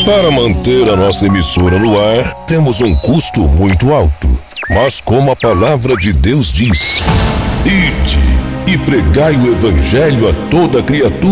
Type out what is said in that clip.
Para manter a nossa emissora no ar, temos um custo muito alto. Mas como a palavra de Deus diz: ide e pregai o evangelho a toda criatura.